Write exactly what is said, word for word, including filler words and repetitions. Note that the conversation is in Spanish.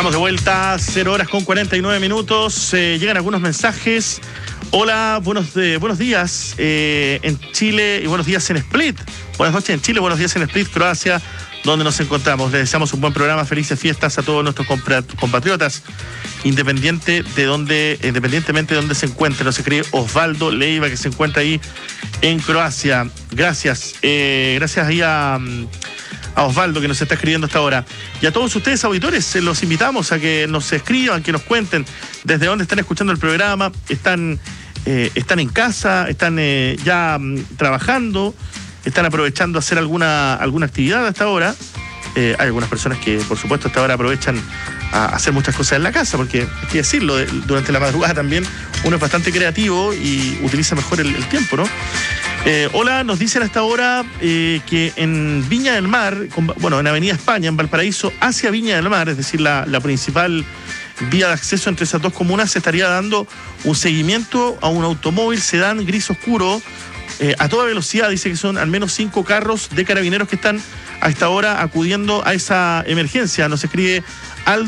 Estamos de vuelta, cero horas con cuarenta y nueve minutos. Eh, llegan algunos mensajes. Hola, buenos, de, buenos días eh, en Chile y buenos días en Split. Buenas noches en Chile, buenos días en Split, Croacia, donde nos encontramos. Les deseamos un buen programa, felices fiestas a todos nuestros compatriotas, independiente de donde, independientemente de donde se encuentre. Nos escribe Osvaldo Leiva, que se encuentra ahí en Croacia. Gracias. Eh, gracias ahí a... a Osvaldo, que nos está escribiendo hasta ahora. Y a todos ustedes, auditores, los invitamos a que nos escriban, que nos cuenten desde dónde están escuchando el programa. Están, eh, están en casa, están eh, ya um, trabajando, están aprovechando a hacer alguna, alguna actividad hasta ahora. Eh, hay algunas personas que, por supuesto, hasta ahora aprovechan a hacer muchas cosas en la casa, porque hay que decirlo, durante la madrugada también uno es bastante creativo y utiliza mejor el, el tiempo, ¿no? Eh, hola, nos dicen hasta ahora eh, que en Viña del Mar, bueno, en Avenida España, en Valparaíso, hacia Viña del Mar, es decir, la, la principal vía de acceso entre esas dos comunas, se estaría dando un seguimiento a un automóvil sedán gris oscuro eh, a toda velocidad. Dice que son al menos cinco carros de carabineros que están a esta hora acudiendo a esa emergencia. Nos escribe Aldo